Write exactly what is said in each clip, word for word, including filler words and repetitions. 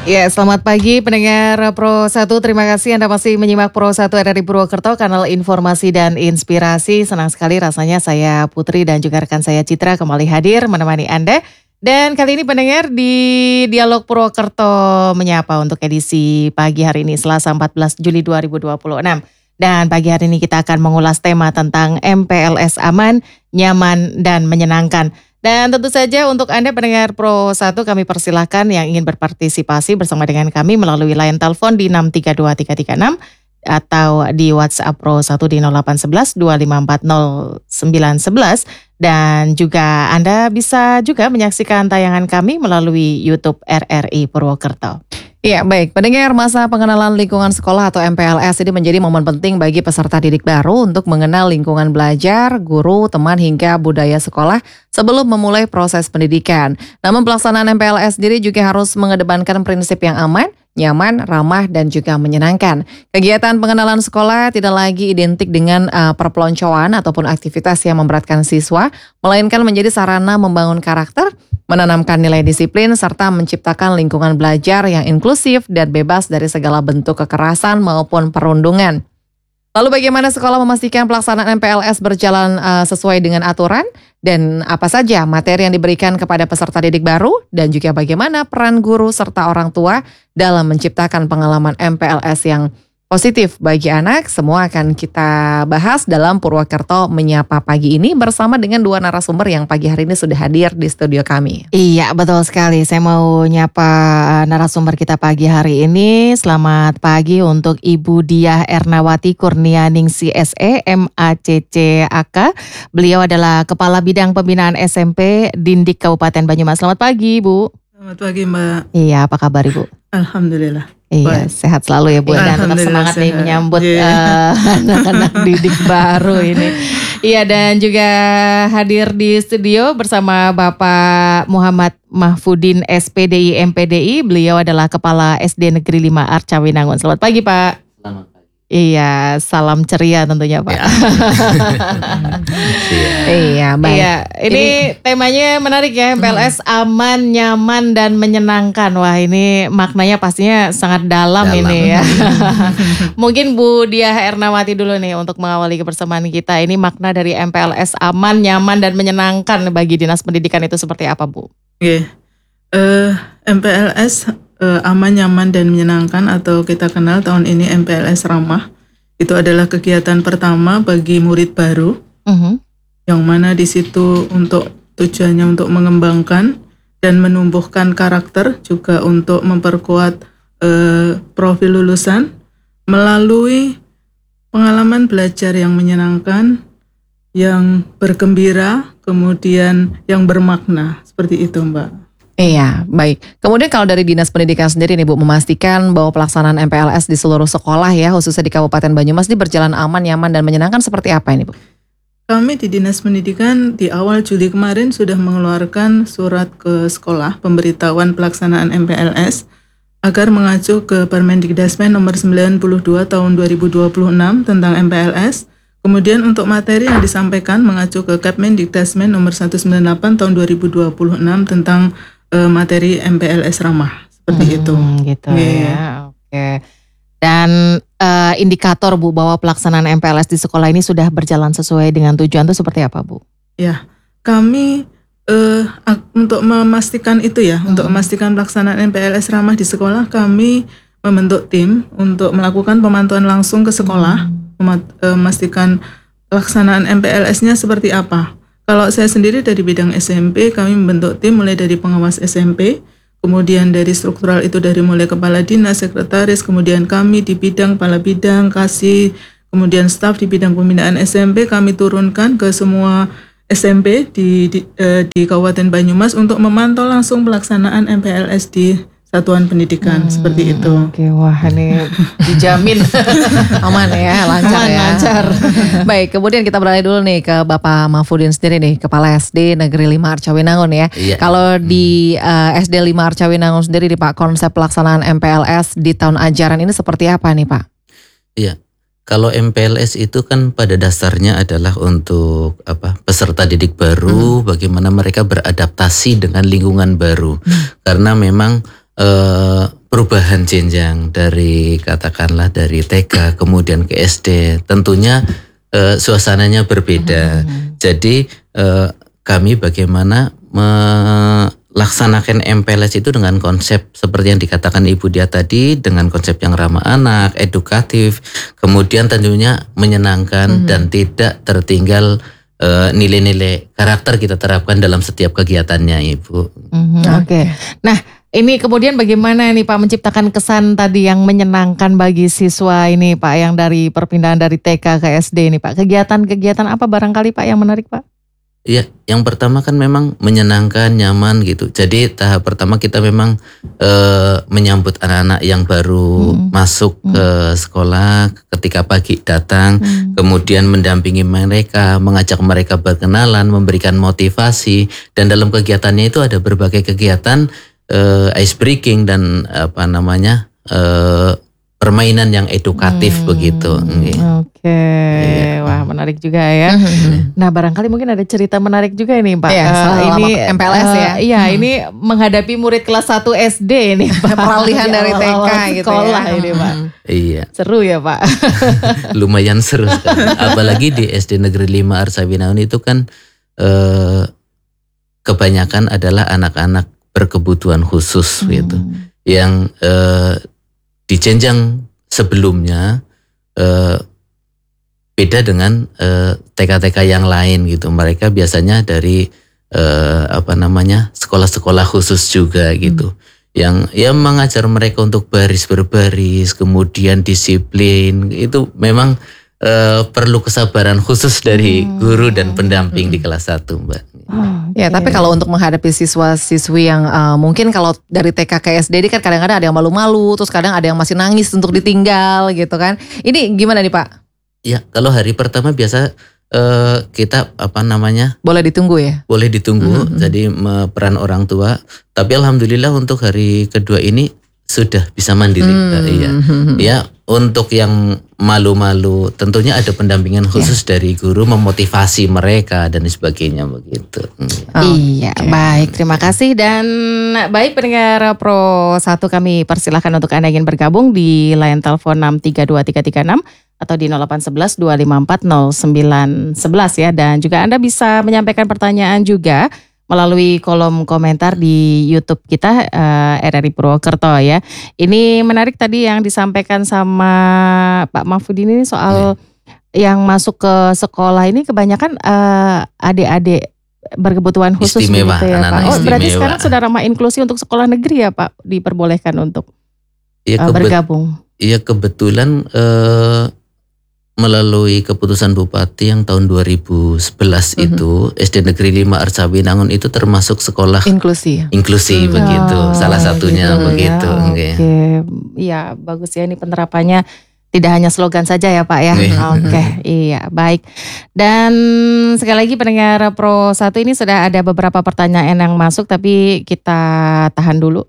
Ya, selamat pagi pendengar Pro satu. Terima kasih Anda masih menyimak Pro satu R R I Purwokerto, kanal informasi dan inspirasi. Senang sekali rasanya saya Putri dan juga rekan saya Citra kembali hadir menemani Anda. Dan kali ini pendengar di Dialog Purwokerto Menyapa untuk edisi pagi hari ini Selasa empat belas Juli dua ribu dua puluh enam. Dan pagi hari ini kita akan mengulas tema tentang M P L S aman, nyaman, dan menyenangkan. Dan tentu saja untuk Anda pendengar Pro satu kami persilahkan yang ingin berpartisipasi bersama dengan kami melalui line telepon di enam tiga dua tiga tiga enam atau di WhatsApp Pro satu di nol delapan satu satu dua lima empat nol sembilan satu satu. Dan juga Anda bisa juga menyaksikan tayangan kami melalui YouTube R R I Purwokerto. Iya, baik. Pendengar, masa pengenalan lingkungan sekolah atau M P L S ini menjadi momen penting bagi peserta didik baru untuk mengenal lingkungan belajar, guru, teman, hingga budaya sekolah sebelum memulai proses pendidikan. Namun pelaksanaan M P L S sendiri juga harus mengedepankan prinsip yang aman, nyaman, ramah, dan juga menyenangkan. Kegiatan pengenalan sekolah tidak lagi identik dengan uh, perpeloncoan ataupun aktivitas yang memberatkan siswa, melainkan menjadi sarana membangun karakter, menanamkan nilai disiplin, serta menciptakan lingkungan belajar yang inklusif dan bebas dari segala bentuk kekerasan maupun perundungan. Lalu bagaimana sekolah memastikan pelaksanaan M P L S berjalan uh, sesuai dengan aturan? Dan apa saja materi yang diberikan kepada peserta didik baru? Dan juga bagaimana peran guru serta orang tua dalam menciptakan pengalaman M P L S yang positif bagi anak? Semua akan kita bahas dalam Purwokerto Menyapa pagi ini bersama dengan dua narasumber yang pagi hari ini sudah hadir di studio kami. Iya, betul sekali. Saya mau nyapa narasumber kita pagi hari ini. Selamat pagi untuk Ibu Diah Ernawati Kurnianingsi S E M A C C A K. Beliau adalah Kepala Bidang Pembinaan S M P Dindik Kabupaten Banyumas. Selamat pagi, Bu. Selamat pagi, Mbak. Iya, apa kabar Ibu? Alhamdulillah. Iya, baik. Sehat selalu ya Bu, dan tetap semangat nih menyambut yeah. uh, anak-anak didik baru ini. Iya, dan juga hadir di studio bersama Bapak Muhammad Mahfudin S P D I M P D I. Beliau adalah Kepala S D Negeri lima Arcawinangun. Selamat pagi Pak. Selamat pagi. Iya, salam ceria tentunya Pak. Ya. Iya, baik. Iya, ini, ini temanya menarik ya, M P L S hmm. aman, nyaman, dan menyenangkan. Wah, ini maknanya pastinya sangat dalam, dalam. ini ya. Mungkin Bu Diah Ernawati dulu nih untuk mengawali kebersamaan kita. Ini makna dari M P L S aman, nyaman, dan menyenangkan bagi Dinas Pendidikan itu seperti apa Bu? Oke, okay. uh, M P L S uh, aman, nyaman, dan menyenangkan atau kita kenal tahun ini M P L S ramah. Itu adalah kegiatan pertama bagi murid baru. Uh-huh. Yang mana di situ untuk tujuannya untuk mengembangkan dan menumbuhkan karakter, juga untuk memperkuat eh, profil lulusan melalui pengalaman belajar yang menyenangkan, yang bergembira, kemudian yang bermakna, seperti itu Mbak. Iya, baik. Kemudian kalau dari Dinas Pendidikan sendiri nih Bu, memastikan bahwa pelaksanaan M P L S di seluruh sekolah ya, khususnya di Kabupaten Banyumas ini berjalan aman, nyaman, dan menyenangkan seperti apa ini Bu? Kami di Dinas Pendidikan di awal Juli kemarin sudah mengeluarkan surat ke sekolah pemberitahuan pelaksanaan M P L S agar mengacu ke Permendikdasmen nomor sembilan puluh dua tahun dua ribu dua puluh enam tentang M P L S. Kemudian untuk materi yang disampaikan mengacu ke Kepmendikdasmen nomor seratus sembilan puluh delapan tahun dua ribu dua puluh enam tentang uh, materi M P L S ramah. Seperti hmm, itu. Gitu yeah. ya. Oke. Okay. Dan uh, indikator Bu bahwa pelaksanaan M P L S di sekolah ini sudah berjalan sesuai dengan tujuan itu seperti apa Bu? Ya, kami uh, untuk memastikan itu ya, hmm. untuk memastikan pelaksanaan M P L S ramah di sekolah, kami membentuk tim untuk melakukan pemantauan langsung ke sekolah, hmm. memastikan pelaksanaan M P L S-nya seperti apa. Kalau saya sendiri dari bidang S M P, kami membentuk tim mulai dari pengawas S M P, kemudian dari struktural itu dari mulai kepala dinas, sekretaris, kemudian kami di bidang, kepala bidang, kasih, kemudian staf di bidang pembinaan S M P kami turunkan ke semua S M P di, di, eh, di Kabupaten Banyumas untuk memantau langsung pelaksanaan M P L S di satuan pendidikan, hmm, seperti itu. Oke, wah ini dijamin aman ya, lancar aman, ya. lancar. Baik, kemudian kita beralih dulu nih ke Bapak Mahfudin sendiri nih, Kepala S D Negeri lima Arcawinangun ya. Iya. Kalau di uh, S D lima Arcawinangun sendiri nih Pak, konsep pelaksanaan M P L S di tahun ajaran ini seperti apa nih Pak? Iya. Kalau M P L S itu kan pada dasarnya adalah untuk apa peserta didik baru, hmm. bagaimana mereka beradaptasi dengan lingkungan baru. Hmm. Karena memang eh, perubahan jenjang dari katakanlah dari T K kemudian ke S D, tentunya uh, suasananya berbeda. Hmm. Jadi uh, kami bagaimana melaksanakan M P L S itu dengan konsep seperti yang dikatakan Ibu Dia tadi, dengan konsep yang ramah anak, edukatif, kemudian tentunya menyenangkan hmm. dan tidak tertinggal uh, nilai-nilai karakter kita terapkan dalam setiap kegiatannya, Ibu. Hmm, Oke. Okay. Nah, ini kemudian bagaimana nih Pak menciptakan kesan tadi yang menyenangkan bagi siswa ini Pak, yang dari perpindahan dari T K ke S D ini Pak. Kegiatan-kegiatan apa barangkali Pak yang menarik Pak? Ya, yang pertama kan memang menyenangkan, nyaman gitu. Jadi tahap pertama kita memang e, menyambut anak-anak yang baru hmm. masuk hmm. ke sekolah ketika pagi datang, hmm. kemudian mendampingi mereka, mengajak mereka berkenalan, memberikan motivasi, dan dalam kegiatannya itu ada berbagai kegiatan e, ice breaking dan apa namanya e, permainan yang edukatif hmm. begitu. Oke, okay. yeah. Wah menarik juga ya. Nah barangkali mungkin ada cerita menarik juga ini Pak. Yeah, uh, ini M P L S uh, ya. Iya hmm. ini menghadapi murid kelas satu S D ini Pak. Peralihan dari T K gitu sekolah ya. ini Pak. Iya. Seru ya Pak. Lumayan seru sekali. Apalagi di S D Negeri lima Arsawinaun itu kan uh, kebanyakan adalah anak-anak berkebutuhan khusus hmm. gitu. Yang uh, di jenjang sebelumnya eh, beda dengan eh, T K-T K yang lain gitu. Mereka biasanya dari eh, apa namanya sekolah-sekolah khusus juga gitu. Hmm. Yang ya mengajar mereka untuk baris berbaris, kemudian disiplin. Itu memang eh, perlu kesabaran khusus dari guru dan pendamping hmm. di kelas satu, Mbak. Oh, ya, okay. Tapi kalau untuk menghadapi siswa-siswi yang uh, mungkin kalau dari T K ke S D ini kan kadang-kadang ada yang malu-malu, terus kadang ada yang masih nangis untuk ditinggal gitu kan. Ini gimana nih Pak? Ya, kalau hari pertama biasa uh, kita apa namanya? Boleh ditunggu ya? Boleh ditunggu, mm-hmm. jadi peran orang tua. Tapi alhamdulillah untuk hari kedua ini sudah bisa mandiri. Mm-hmm. Iya. Ya, untuk yang malu-malu tentunya ada pendampingan khusus yeah. dari guru memotivasi mereka dan sebagainya begitu. Oh, iya, okay. Baik, terima kasih dan baik pendengar Pro satu kami persilahkan untuk Anda ingin bergabung di line telepon enam tiga dua tiga tiga enam atau di nol delapan satu satu dua lima empat nol sembilan satu satu ya, dan juga Anda bisa menyampaikan pertanyaan juga melalui kolom komentar di YouTube kita uh, R R I Purwokerto ya. Ini menarik tadi yang disampaikan sama Pak Mahfudin ini soal yeah. yang masuk ke sekolah ini kebanyakan uh, adik-adik berkebutuhan khusus istimewa, gitu ya Pak. Oh, istimewa. Berarti sekarang sudah ramah inklusi untuk sekolah negeri ya Pak, diperbolehkan untuk ya, uh, kebet- bergabung. Iya kebetulan uh, melalui keputusan Bupati yang tahun dua ribu sebelas mm-hmm. itu S D Negeri lima Arsawinangun itu termasuk sekolah inklusi, inklusi hmm. begitu, oh, salah satunya gitu, begitu. Ya. Oke, okay. Ya bagus ya ini penerapannya. Tidak hanya slogan saja ya Pak ya. Oke, okay, iya baik. Dan sekali lagi pendengar Pro satu ini sudah ada beberapa pertanyaan yang masuk tapi kita tahan dulu.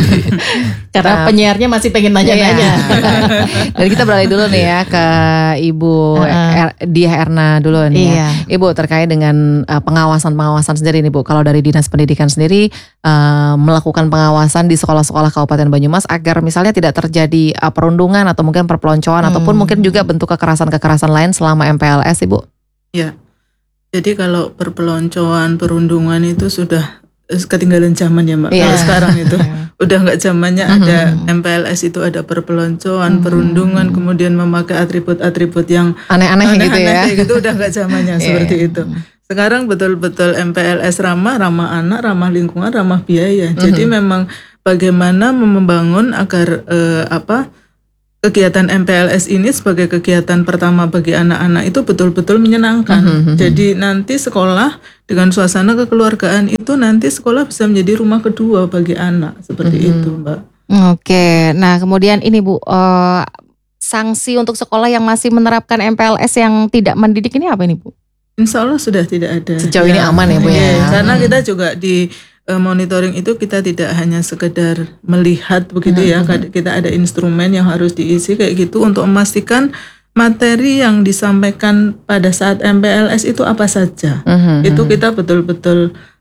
Karena penyiarnya masih pengen nanya-nanya. Dan kita beralih dulu nih ya ke Ibu uh-uh. Diah Erna dulu nih iya. ya. Ibu terkait dengan uh, pengawasan-pengawasan sendiri nih Bu. Kalau dari Dinas Pendidikan sendiri uh, melakukan pengawasan di sekolah-sekolah Kabupaten Banyumas agar misalnya tidak terjadi uh, perundungan atau mungkin perpeloncoan Hmm. ataupun mungkin juga bentuk kekerasan-kekerasan lain selama M P L S Ibu? Ya, jadi kalau perpeloncoan, perundungan itu sudah ketinggalan zaman ya Mbak. Yeah. Kalau sekarang itu udah nggak zamannya mm-hmm. ada M P L S itu ada perpeloncoan, mm-hmm. perundungan, kemudian memakai atribut-atribut yang aneh-aneh, aneh-aneh gitu ya. Gitu udah nggak zamannya seperti yeah. itu. Sekarang betul-betul M P L S ramah, ramah anak, ramah lingkungan, ramah biaya. Mm-hmm. Jadi memang bagaimana membangun agar eh, apa? kegiatan M P L S ini sebagai kegiatan pertama bagi anak-anak itu betul-betul menyenangkan. Mm-hmm. Jadi nanti sekolah dengan suasana kekeluargaan itu nanti sekolah bisa menjadi rumah kedua bagi anak seperti mm-hmm. itu, Mbak. Oke, nah kemudian ini Bu, uh, sanksi untuk sekolah yang masih menerapkan M P L S yang tidak mendidik ini apa ini Bu? Insya Allah sudah tidak ada. Sejauh ya, ini aman ya Bu ya. ya. Karena kita juga di monitoring itu kita tidak hanya sekedar melihat begitu ya, mm-hmm. kita ada instrumen yang harus diisi kayak gitu untuk memastikan materi yang disampaikan pada saat M P L S itu apa saja. Mm-hmm. Itu kita betul-betul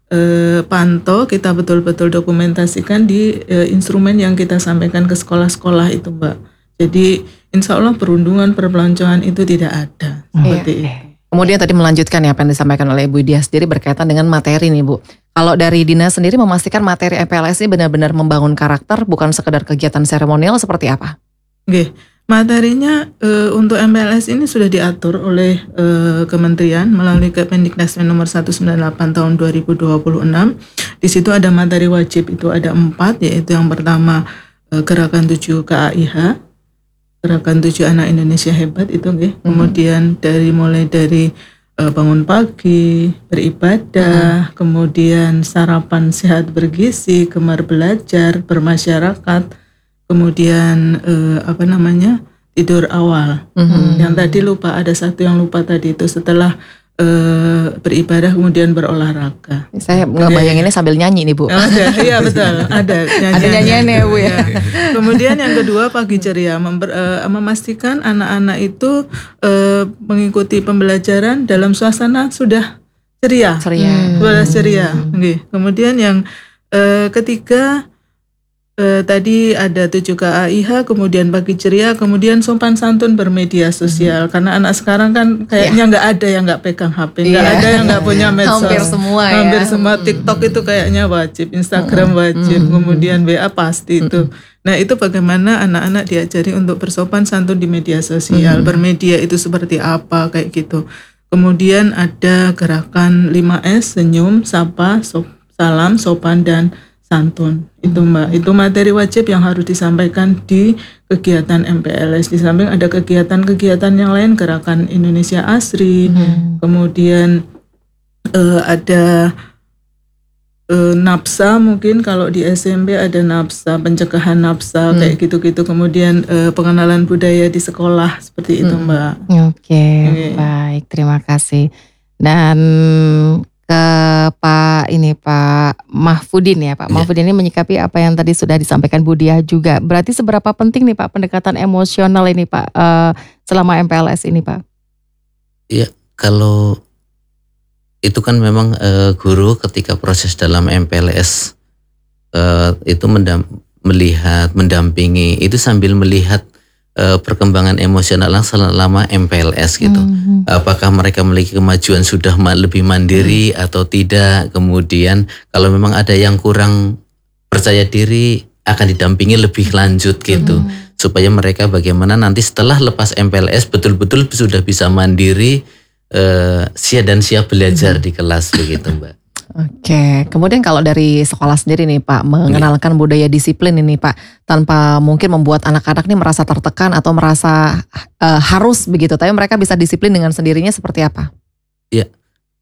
eh, pantau, kita betul-betul dokumentasikan di eh, instrumen yang kita sampaikan ke sekolah-sekolah itu, Mbak. Jadi insya Allah perundungan, perpeloncoan itu tidak ada seperti Iya. itu. Kemudian tadi melanjutkan ya apa yang disampaikan oleh Ibu Dia sendiri berkaitan dengan materi nih Bu. Kalau dari dinas sendiri memastikan materi M P L S ini benar-benar membangun karakter, bukan sekedar kegiatan seremonial, seperti apa? Oke, materinya e, untuk M P L S ini sudah diatur oleh e, Kementerian melalui Kependiknasmen nomor seratus sembilan puluh delapan tahun dua ribu dua puluh enam. Di situ ada materi wajib, itu ada empat, yaitu yang pertama e, gerakan tujuh K A I H, gerakan tujuh anak Indonesia hebat itu, okay. Hmm. Kemudian dari mulai dari e, bangun pagi, beribadah, hmm. kemudian sarapan sehat bergizi, gemar belajar, bermasyarakat. Kemudian eh, apa namanya tidur awal. Mm-hmm. Yang tadi lupa, ada satu yang lupa tadi itu setelah eh, beribadah kemudian berolahraga. Saya ngebayanginnya sambil nyanyi nih Bu. Ada, iya betul, ada nyanyian. Ada nyanyiannya ya Bu ya. Kemudian yang kedua pagi ceria, member, eh, memastikan anak-anak itu eh, mengikuti pembelajaran dalam suasana sudah ceria. Ceria. Sudah ceria. Okay. Kemudian yang eh, ketiga Uh, tadi ada tujuh K A I H, kemudian pagi ceria, kemudian sopan santun bermedia sosial. Hmm. Karena anak sekarang kan kayaknya nggak yeah. ada yang nggak pegang H P, nggak yeah. ada yang nggak punya medsos. Hampir semua ya. Hampir semua. TikTok itu kayaknya wajib, Instagram wajib, hmm. kemudian W A pasti itu. Nah itu bagaimana anak-anak diajari untuk bersopan santun di media sosial, hmm. bermedia itu seperti apa kayak gitu. Kemudian ada gerakan lima S, senyum, sapa, sop, salam, sopan, dan santun. Itu Mbak, itu materi wajib yang harus disampaikan di kegiatan M P L S. Di samping ada kegiatan-kegiatan yang lain, gerakan Indonesia Asri, hmm. kemudian uh, ada uh, nafsa, mungkin kalau di S M P ada nafsa, pencegahan nafsa, hmm. kayak gitu-gitu. Kemudian uh, pengenalan budaya di sekolah, seperti itu Mbak. Oke, okay, okay. Baik, terima kasih. Dan ke Pak ini Pak Mahfudin ya Pak. Mahfudin ini menyikapi apa yang tadi sudah disampaikan Bu Diah juga. Berarti seberapa penting nih Pak pendekatan emosional ini Pak uh, selama M P L S ini Pak? Iya, kalau itu kan memang uh, guru ketika proses dalam M P L S uh, itu mendam- melihat, mendampingi, itu sambil melihat uh, perkembangan emosional selama M P L S gitu. Mm-hmm. Apakah mereka memiliki kemajuan sudah lebih mandiri mm-hmm. atau tidak. Kemudian kalau memang ada yang kurang percaya diri akan didampingi lebih lanjut gitu. Mm-hmm. Supaya mereka bagaimana nanti setelah lepas M P L S betul-betul sudah bisa mandiri, uh, siap dan siap belajar mm-hmm. di kelas begitu Mbak. Oke, kemudian kalau dari sekolah sendiri nih Pak, mengenalkan yeah. budaya disiplin ini Pak, tanpa mungkin membuat anak-anak nih merasa tertekan atau merasa uh, harus begitu, tapi mereka bisa disiplin dengan sendirinya seperti apa? Ya, yeah.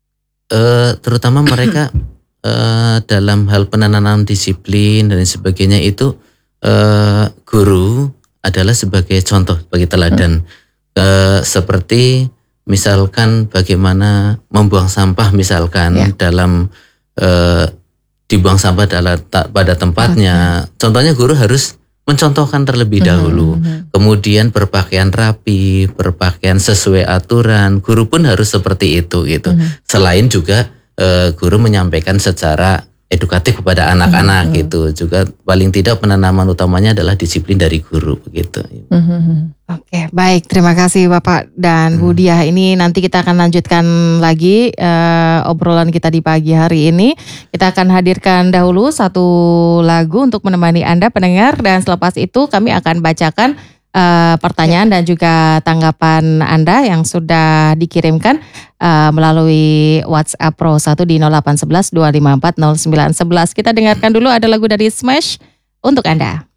uh, terutama mereka uh, dalam hal penanaman disiplin dan sebagainya itu uh, guru adalah sebagai contoh, sebagai teladan, hmm. uh, seperti misalkan bagaimana membuang sampah misalkan ya. dalam eh, dibuang sampah dalam ta, pada tempatnya. Okay. Contohnya guru harus mencontohkan terlebih dahulu. Mm-hmm. Kemudian berpakaian rapi, berpakaian sesuai aturan. Guru pun harus seperti itu gitu. Mm-hmm. Selain juga eh, guru menyampaikan secara edukatif kepada anak-anak mm-hmm. gitu. Juga paling tidak penanaman utamanya adalah disiplin dari guru begitu. Mm-hmm. Oke, baik. Terima kasih Bapak dan hmm. Bu Diah. Ini nanti kita akan lanjutkan lagi uh, obrolan kita di pagi hari ini. Kita akan hadirkan dahulu satu lagu untuk menemani Anda pendengar, dan selepas itu kami akan bacakan uh, pertanyaan dan juga tanggapan Anda yang sudah dikirimkan uh, melalui WhatsApp Pro satu di nol delapan satu satu dua lima empat nol sembilan satu satu. Kita dengarkan dulu, ada lagu dari Smash untuk Anda.